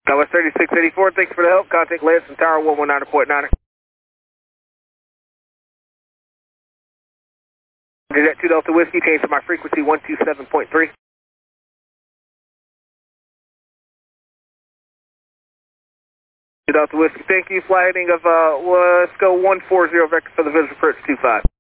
Southwest 3684, thanks for the help. Contact Lansing Tower 119.9. Did that 2 Delta Whiskey, change to my frequency 127.3. 2 Delta Whiskey, thank you. Fly heading of, let's go 140 vector for the visual approach 25.